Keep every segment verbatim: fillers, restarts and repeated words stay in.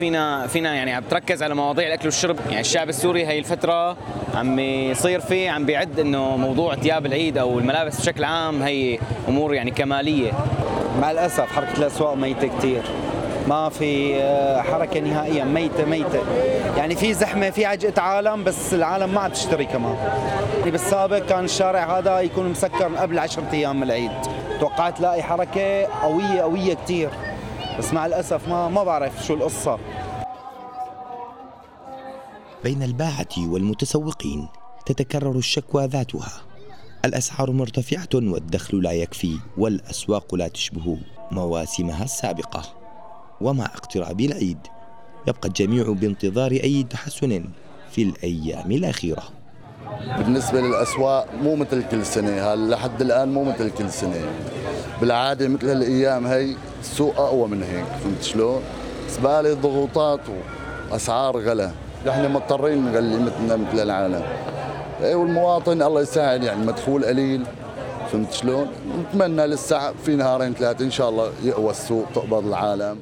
فينا فينا يعني عم تركز على مواضيع الاكل والشرب، يعني الشعب السوري هي الفتره عم يصير فيه عم بيعد انه موضوع ثياب العيد او الملابس بشكل عام هي امور يعني كماليه. مع الاسف حركه الاسواق ميته كثير، ما في حركه نهائيا، ميته ميته، يعني في زحمه، في عجقه عالم، بس العالم ما عم تشتري كمان. يعني بالسابق كان الشارع هذا يكون مسكر قبل عشرة ايام من العيد، توقعت لاقي حركه قويه قويه كثير، بس مع الاسف ما ما بعرف شو القصه. بين الباعة والمتسوقين تتكرر الشكوى ذاتها، الأسعار مرتفعة والدخل لا يكفي والأسواق لا تشبه مواسمها السابقة. ومع اقتراب العيد يبقى الجميع بانتظار أي تحسن في الأيام الأخيرة. بالنسبة للأسواق مو مثل كل سنة، لحد الآن مو مثل كل سنة. بالعادة مثل هالأيام هي السوق أقوى من هيك، فهمت شلون؟ بس بالي ضغوطات وأسعار غلا، نحن مضطرين نغلي مثلنا مثل العالم. ايه والمواطن الله يساعد، يعني مدخول قليل، فهمت شلون؟ نتمنى لسه في نهارين ثلاثة إن شاء الله يقوى السوق، تقبض العالم.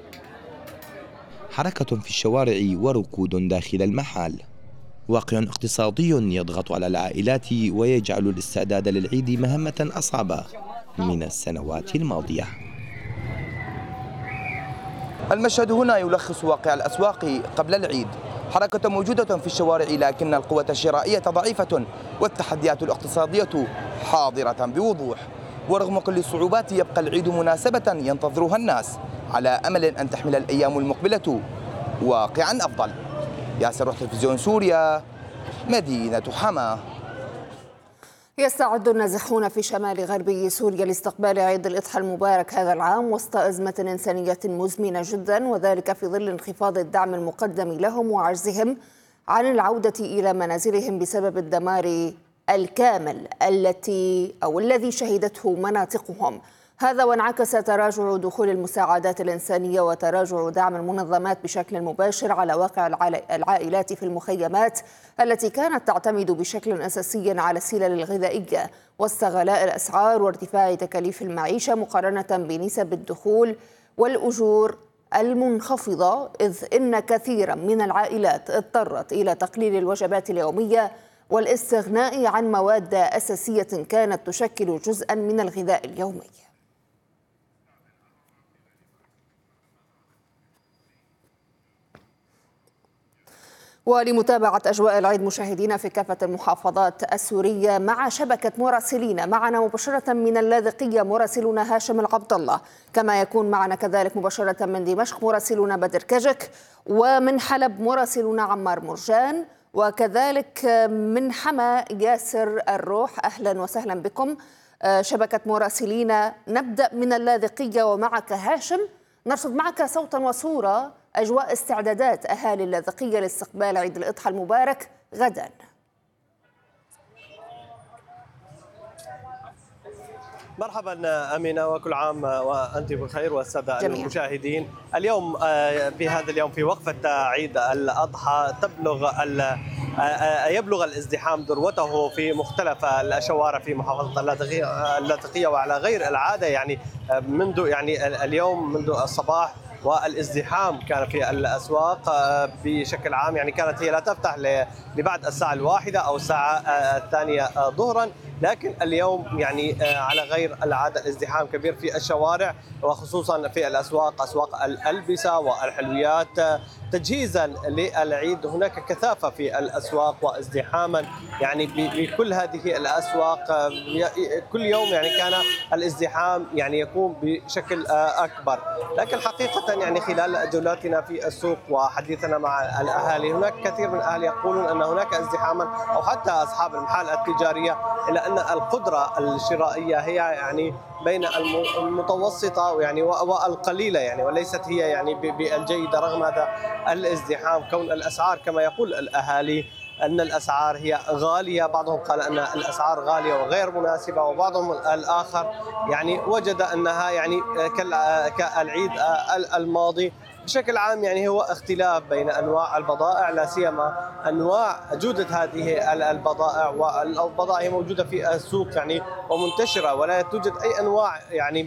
حركة في الشوارع وركود داخل المحال، واقع اقتصادي يضغط على العائلات ويجعل الاستعداد للعيد مهمة أصعب من السنوات الماضية. المشهد هنا يلخص واقع الأسواق قبل العيد، حركة موجودة في الشوارع لكن القوة الشرائية ضعيفة والتحديات الاقتصادية حاضرة بوضوح. ورغم كل الصعوبات يبقى العيد مناسبة ينتظرها الناس على أمل أن تحمل الأيام المقبلة واقعا أفضل. ياسر روح تلفزيون سوريا، مدينة حما. يستعد النازحون في شمال غربي سوريا لاستقبال عيد الأضحى المبارك هذا العام وسط أزمة إنسانية مزمنة جدا، وذلك في ظل انخفاض الدعم المقدم لهم وعجزهم عن العودة إلى منازلهم بسبب الدمار الكامل التي أو الذي شهدته مناطقهم. هذا وانعكس تراجع دخول المساعدات الإنسانية وتراجع دعم المنظمات بشكل مباشر على واقع العائلات في المخيمات التي كانت تعتمد بشكل أساسي على السلل الغذائية، وسط غلاء الأسعار وارتفاع تكاليف المعيشة مقارنة بنسب الدخول والأجور المنخفضة، إذ إن كثيرا من العائلات اضطرت إلى تقليل الوجبات اليومية والاستغناء عن مواد أساسية كانت تشكل جزءا من الغذاء اليومي. ولمتابعة أجواء العيد مشاهدينا في كافة المحافظات السورية مع شبكة مراسلين، معنا مباشرة من اللاذقية مراسلنا هاشم العبد الله، كما يكون معنا كذلك مباشرة من دمشق مراسلنا بدر كجك، ومن حلب مراسلنا عمار مرجان، وكذلك من حما ياسر الروح. أهلا وسهلا بكم شبكة مراسلينا. نبدأ من اللاذقية ومعك هاشم، نرصد معك صوتا وصورة أجواء استعدادات أهالي اللاذقية لاستقبال عيد الأضحى المبارك غدا. مرحبا أمينة، وكل عام وأنت بخير والسادة المشاهدين. اليوم في هذا اليوم في وقفة عيد الأضحى تبلغ يبلغ الازدحام ذروته في مختلف الشوارع في محافظة اللاذقية وعلى غير العادة، يعني منذ يعني اليوم منذ الصباح والازدحام كان في الأسواق بشكل عام، يعني كانت هي لا تفتح لبعد الساعة الواحدة أو الساعة الثانية ظهرا، لكن اليوم يعني على غير العادة الازدحام كبير في الشوارع وخصوصا في الأسواق، أسواق الألبسة والحلويات تجهيزا للعيد. هناك كثافة في الأسواق وازدحاما يعني بكل هذه الأسواق، كل يوم يعني كان الازدحام يعني يكون بشكل أكبر. لكن حقيقة يعني خلال جولاتنا في السوق وحديثنا مع الأهالي، هناك كثير من الأهالي يقولون أن هناك ازدحاما، أو حتى أصحاب المحال التجارية، إلا أن القدرة الشرائية هي يعني بين المتوسطة يعني والقليلة، يعني وليست هي يعني بالجيدة رغم هذا الازدحام. كون الأسعار كما يقول الأهالي أن الأسعار هي غالية، بعضهم قال أن الأسعار غالية وغير مناسبة، وبعضهم الآخر يعني وجد أنها يعني كالعيد الماضي. بشكل عام يعني هو اختلاف بين أنواع البضائع، لا سيما أنواع جودة هذه البضائع، والبضائع موجودة في السوق يعني ومنتشرة، ولا توجد أي أنواع يعني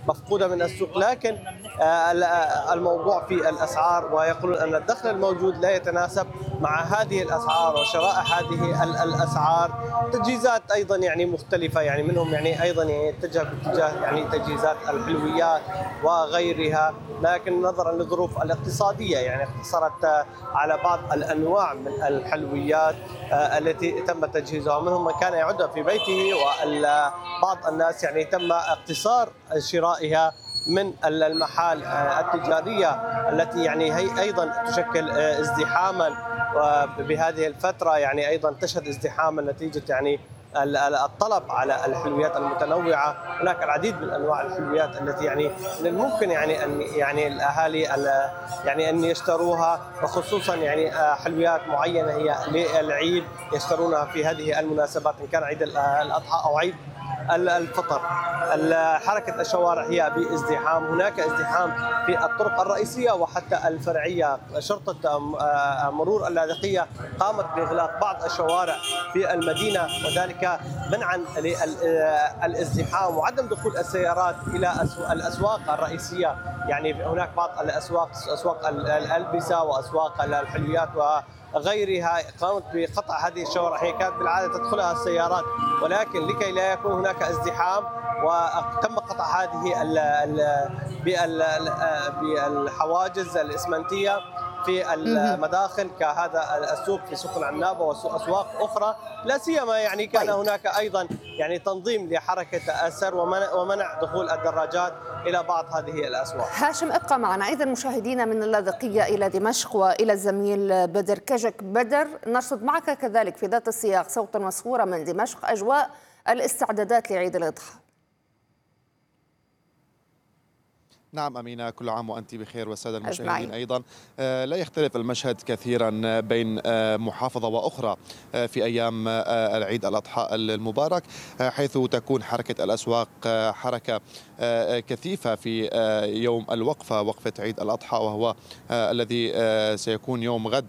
مفقودة من السوق، لكن الموضوع في الأسعار، ويقولون أن الدخل الموجود لا يتناسب مع هذه الأسعار وشراء هذه الأسعار. تجهيزات أيضا يعني مختلفة، يعني منهم يعني أيضا يعني يتجه باتجاه يعني تجهيزات الحلويات وغيرها، لكن نظرا للظروف الاقتصادية يعني اقتصرت على بعض الأنواع من الحلويات التي تم تجهيزها، منهم من كان يعدها في بيته، وبعض الناس يعني تم اقتصار شرائها من المحال التجارية التي يعني هي أيضا تشكل ازدحاما بهذه الفترة، يعني أيضا تشهد ازدحاما نتيجة يعني الطلب على الحلويات المتنوعة. هناك العديد من أنواع الحلويات التي يعني من الممكن يعني أن يعني الأهالي يعني أن يشتروها، وخصوصا يعني حلويات معينة هي للعيد يشترونها في هذه المناسبات، إن كان عيد الأضحى أو عيد الفطر. حركة الشوارع هي بازدحام، هناك ازدحام في الطرق الرئيسية وحتى الفرعية. شرطة مرور اللاذقية قامت بإغلاق بعض الشوارع في المدينة، وذلك منعا للازدحام وعدم دخول السيارات إلى الأسواق الرئيسية. يعني هناك بعض الأسواق، أسواق الألبسة وأسواق الحلويات وغيرها، قامت بقطع هذه الشوارع. هي كانت بالعادة تدخلها السيارات، ولكن لكي لا يكون هناك ازدحام وتم قطع هذه بالحواجز الإسمنتية في المداخل كهذا السوق في سوق العنابة وأسواق أخرى، لا سيما يعني كان هناك أيضا يعني تنظيم لحركة السير ومنع دخول الدراجات إلى بعض هذه الأسواق. هاشم، ابقى معنا. إذا مشاهدينا من اللاذقية إلى دمشق وإلى الزميل بدر كجك. بدر، نرصد معك كذلك في ذات السياق صوتا وصورة من دمشق أجواء الاستعدادات لعيد الأضحى. نعم أمينة، كل عام وأنت بخير والسادة المشاهدين أيضا. لا يختلف المشهد كثيرا بين محافظة وأخرى في أيام العيد الأضحى المبارك، حيث تكون حركة الأسواق حركة كثيفة في يوم الوقفة، وقفة عيد الأضحى، وهو الذي سيكون يوم غد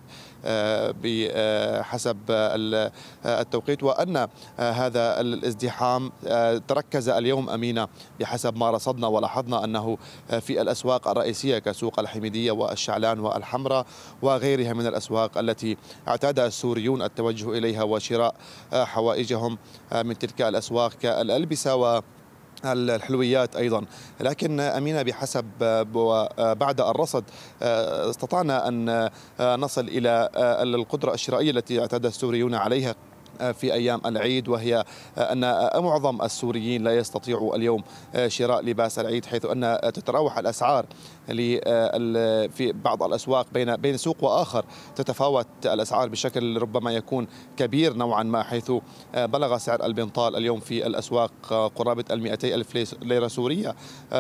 بحسب التوقيت. وأن هذا الازدحام تركز اليوم أمينة بحسب ما رصدنا ولاحظنا أنه في الأسواق الرئيسية كسوق الحميدية والشعلان والحمراء وغيرها من الأسواق التي اعتاد السوريون التوجه إليها وشراء حوائجهم من تلك الأسواق كالألبسة و الحلويات أيضا. لكن أمينة بحسب وبعد الرصد استطعنا أن نصل إلى القدرة الشرائية التي اعتاد السوريون عليها في أيام العيد، وهي أن معظم السوريين لا يستطيعوا اليوم شراء لباس العيد، حيث أن تتراوح الأسعار في بعض الأسواق بين بين سوق وآخر، تتفاوت الأسعار بشكل ربما يكون كبير نوعا ما، حيث بلغ سعر البنطال اليوم في الأسواق قرابة المئتي ألف ليرة سورية،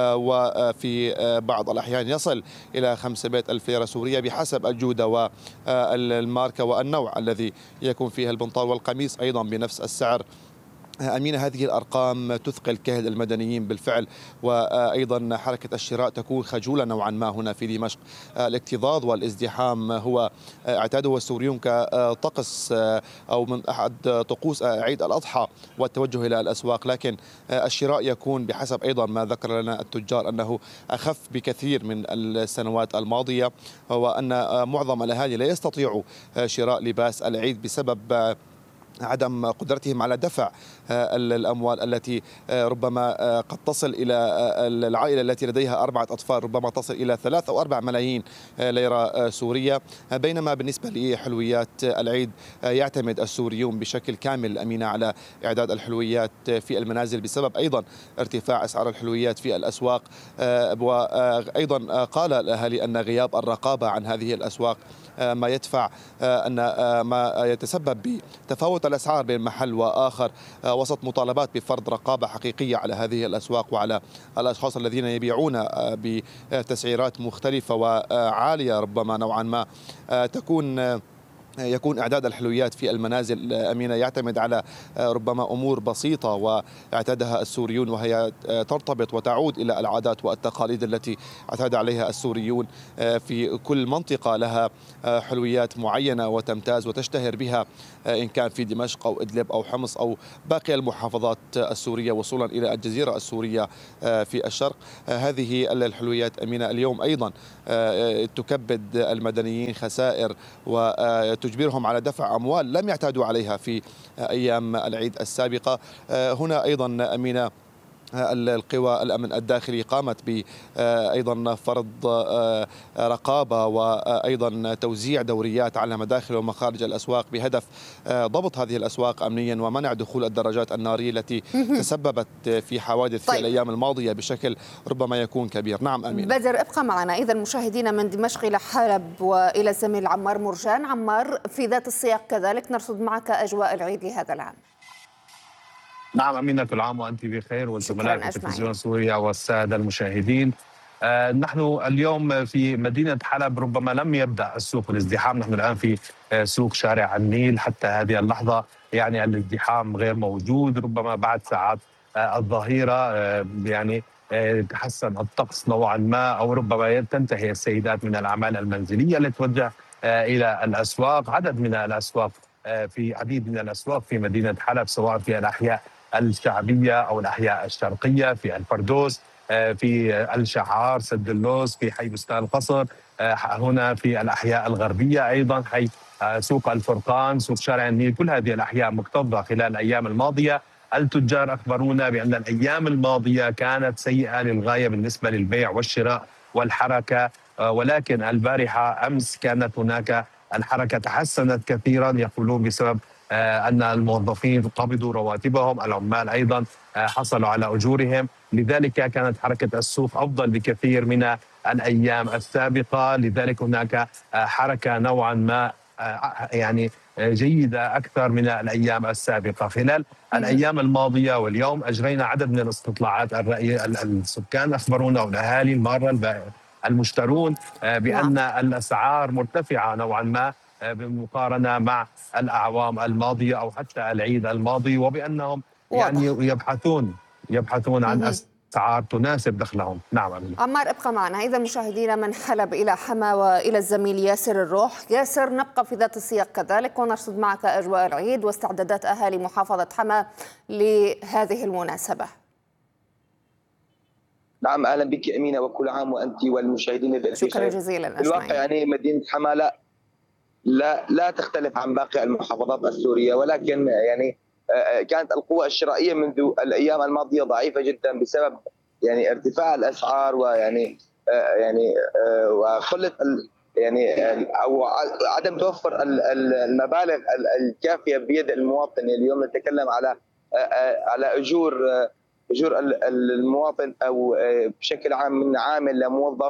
وفي بعض الأحيان يصل إلى خمسمائة ألف ليرة سورية بحسب الجودة والماركة والنوع الذي يكون فيها البنطال، والقميص أيضا بنفس السعر. أمينة، هذه الأرقام تثقل كهد المدنيين بالفعل، وأيضا حركة الشراء تكون خجولة نوعا ما هنا في دمشق. الاكتظاظ والازدحام هو اعتاده السوريون كطقس أو من أحد طقوس عيد الأضحى والتوجه إلى الأسواق، لكن الشراء يكون بحسب أيضا ما ذكر لنا التجار أنه أخف بكثير من السنوات الماضية، وأن معظم الأهالي لا يستطيعوا شراء لباس العيد بسبب عدم قدرتهم على دفع الأموال التي ربما قد تصل إلى العائلة التي لديها أربعة أطفال، ربما تصل إلى ثلاث أو أربع ملايين ليرة سورية. بينما بالنسبة لحلويات العيد يعتمد السوريون بشكل كامل أمينة على إعداد الحلويات في المنازل بسبب أيضا ارتفاع أسعار الحلويات في الأسواق. وأيضا قال الأهالي أن غياب الرقابة عن هذه الأسواق ما يدفع أن ما يتسبب بتفاوت الأسعار بين محل وآخر، وسط مطالبات بفرض رقابة حقيقية على هذه الأسواق وعلى الأشخاص الذين يبيعون بتسعيرات مختلفة وعالية ربما نوعا ما تكون يكون إعداد الحلويات في المنازل أمينة يعتمد على ربما أمور بسيطة واعتادها السوريون، وهي ترتبط وتعود إلى العادات والتقاليد التي اعتاد عليها السوريون. في كل منطقة لها حلويات معينة وتمتاز وتشتهر بها، إن كان في دمشق أو إدلب أو حمص أو باقي المحافظات السورية وصولا إلى الجزيرة السورية في الشرق. هذه الحلويات أمينة اليوم أيضا تكبد المدنيين خسائر و تجبرهم على دفع أموال لم يعتادوا عليها في أيام العيد السابقة. هنا أيضا أمينة القوى الأمن الداخلي قامت بأيضا فرض رقابة وأيضا توزيع دوريات على مداخل ومخارج الأسواق بهدف ضبط هذه الأسواق أمنيا ومنع دخول الدراجات النارية التي تسببت في حوادث طيب. في الأيام الماضية بشكل ربما يكون كبير. نعم أمين. بدر ابقى معنا. إذا مشاهدينا من دمشق إلى حلب وإلى الزميل عمار مرجان. عمار، في ذات السياق كذلك نرصد معك أجواء العيد لهذا العام. نعم أمينة، كل عام وأنت بخير والزملاء في تلفزيون سوريا والسادة المشاهدين. آه نحن اليوم في مدينة حلب ربما لم يبدأ السوق الازدحام. نحن الآن في آه سوق شارع النيل حتى هذه اللحظة، يعني الازدحام غير موجود. ربما بعد ساعات آه الظهيرة آه يعني آه تحسن الطقس نوعا ما، أو ربما تنتهي السيدات من الأعمال المنزلية لتوجه آه إلى الأسواق. عدد من الأسواق آه في عديد من الأسواق في مدينة حلب، سواء في الأحياء الشعبية أو الأحياء الشرقية، في الفردوس، في الشعار، سد اللوز، في حي بستان القصر، هنا في الأحياء الغربية أيضا حي سوق الفرقان، سوق شارع النيل. كل هذه الأحياء مكتظة خلال الأيام الماضية. التجار أخبرونا بأن الأيام الماضية كانت سيئة للغاية بالنسبة للبيع والشراء والحركة، ولكن البارحة أمس كانت هناك الحركة تحسنت كثيرا، يقولون بسبب أن الموظفين قبضوا رواتبهم، العمال أيضا حصلوا على أجورهم، لذلك كانت حركة السوق أفضل بكثير من الأيام السابقة. لذلك هناك حركة نوعا ما يعني جيدة أكثر من الأيام السابقة. خلال الأيام الماضية واليوم أجرينا عدد من الاستطلاعات الرأي. السكان أخبرونا والأهالي المارة المشترون بأن الأسعار مرتفعة نوعا ما بالمقارنة مع الأعوام الماضية أو حتى العيد الماضي، وبأنهم يعني يبحثون يبحثون عن أسعار تناسب دخلهم. نعم أمين. عمار ابقى معنا. إذا مشاهدينا من حلب إلى حما وإلى الزميل ياسر الروح. ياسر، نبقى في ذات السياق كذلك ونرصد معك أجواء العيد واستعدادات أهالي محافظة حما لهذه المناسبة. نعم أهلا بك أمينة، وكل عام وأنت والمشاهدين بألف خير. شكرا جزيلا. بالواقع يعني مدينة حما لا لا لا تختلف عن باقي المحافظات السورية، ولكن يعني كانت القوة الشرائية منذ الأيام الماضية ضعيفة جدا بسبب يعني ارتفاع الأسعار ويعني يعني وقلة يعني أو عدم توفر المبالغ الكافية بيد المواطن. اليوم نتكلم على على أجور أجور المواطن أو بشكل عام من عامل لموظف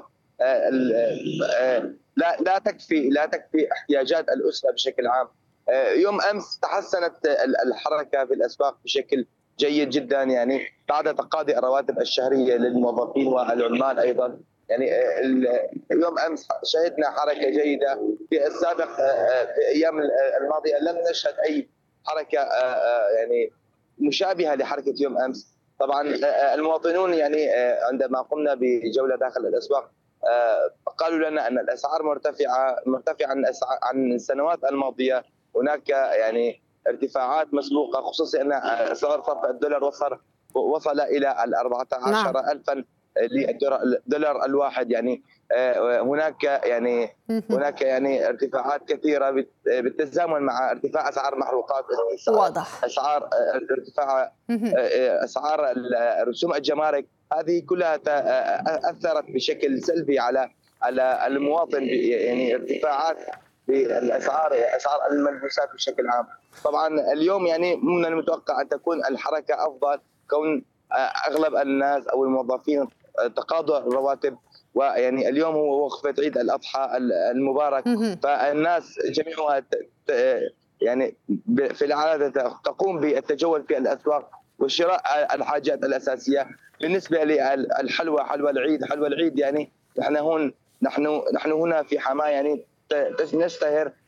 لا لا تكفي لا تكفي احتياجات الأسرة بشكل عام. يوم أمس تحسنت الحركة في الأسواق بشكل جيد جدا، يعني بعد تقاضي الرواتب الشهرية للموظفين والعمال أيضا. يعني يوم أمس شهدنا حركة جيدة. في السابق في أيام الماضية لم نشهد أي حركة يعني مشابهة لحركة يوم أمس. طبعا المواطنون يعني عندما قمنا بجولة داخل الأسواق قالوا لنا أن الأسعار مرتفعة مرتفعة عن السنوات الماضية. هناك يعني ارتفاعات مسبوقة، خصوصا أن سعر صرف الدولار وصل وصل إلى الأربعة عشر ألفا للدولار الواحد. يعني هناك يعني هناك يعني ارتفاعات كثيرة بالتزامن مع ارتفاع أسعار المحروقات، واضح أسعار ارتفاع أسعار رسوم الجمارك. هذه كلها أثرت بشكل سلبي على على المواطن، يعني ارتفاعات بالاسعار اسعار الملبوسات بشكل عام. طبعا اليوم يعني من المتوقع ان تكون الحركه افضل، كون اغلب الناس او الموظفين تقاضوا الرواتب، ويعني اليوم هو وقفه عيد الاضحى المبارك، فالناس جميعها يعني في العاده تقوم بالتجول في الاسواق وشراء الحاجات الاساسيه. بالنسبه للحلوى، حلوى العيد حلوى العيد يعني نحن هون نحن نحن هنا في حماة يعني نشتهر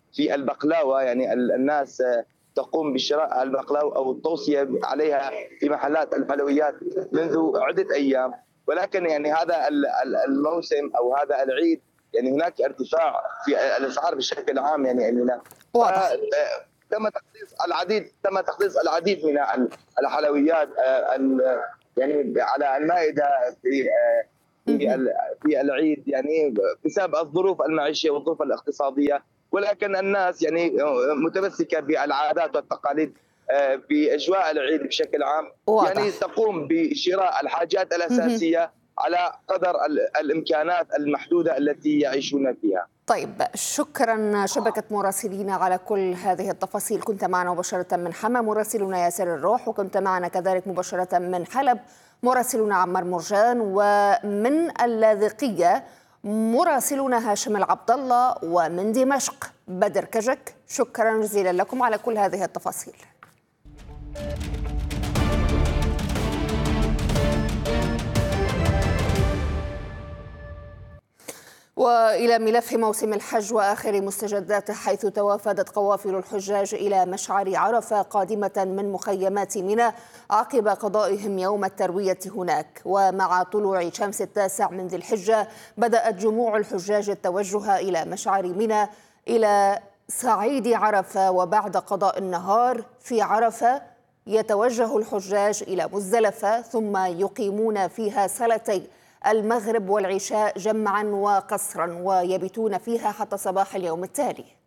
في البقلاوة، يعني الناس تقوم بشراء البقلاوة أو التوصية عليها في محلات الحلويات منذ عدة أيام، ولكن يعني هذا الموسم أو هذا العيد يعني هناك ارتفاع في الأسعار بشكل عام. يعني أمينة واضح. تم تخصيص العديد تم تخصيص العديد من الحلويات يعني على المائدة في في العيد، يعني بسبب الظروف المعيشية والظروف الاقتصادية، ولكن الناس يعني متمسكة بالعادات والتقاليد بأجواء العيد بشكل عام. واضح. يعني تقوم بشراء الحاجات الأساسية على قدر الإمكانات المحدودة التي يعيشون فيها. طيب، شكرا شبكة مراسلين على كل هذه التفاصيل. كنت معنا مباشرة من حما مراسلنا ياسر الروح، وكنت معنا كذلك مباشرة من حلب مراسلنا عمار مرجان، ومن اللاذقية مراسلنا هاشم العبد الله، ومن دمشق بدر كجك. شكرا جزيلا لكم على كل هذه التفاصيل. وإلى ملف موسم الحج وآخر مستجداته، حيث توافدت قوافل الحجاج إلى مشعر عرفة قادمة من مخيمات منى عقب قضائهم يوم التروية هناك. ومع طلوع شمس التاسع من ذي الحجة بدأت جموع الحجاج التوجه إلى مشعر منى إلى صعيد عرفة، وبعد قضاء النهار في عرفة يتوجه الحجاج إلى مزدلفة، ثم يقيمون فيها صلاتي المغرب والعشاء جمعا وقصرا، ويبيتون فيها حتى صباح اليوم التالي.